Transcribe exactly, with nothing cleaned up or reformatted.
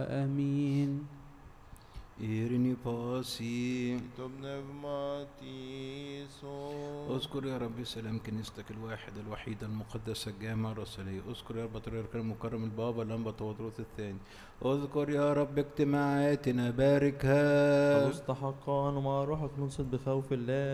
آمين. إيرني باسي. تو πνευματίσο. اذكر يا رب سلام كنيستك الواحد الوحيد المقدسة الجامعة الرسولية. اذكر يا رب بطريرك المكرم البابا الأنبا تودروس الثاني. اذكر يا رب اجتماعاتنا باركها. مستحقا ومع روحك ننصت بخوف الله